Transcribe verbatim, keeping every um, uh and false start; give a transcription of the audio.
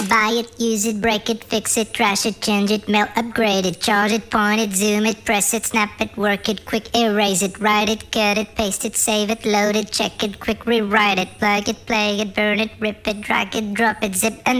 buy it, use it, break it, fix it, trash it, change it, mail, upgrade it, charge it, point it, zoom it, press it, snap it, work it, quick erase it, write it, cut it, paste it, save it, load it, check it, quick rewrite it, plug it, play it, burn it, rip it, drag it, drop it, zip and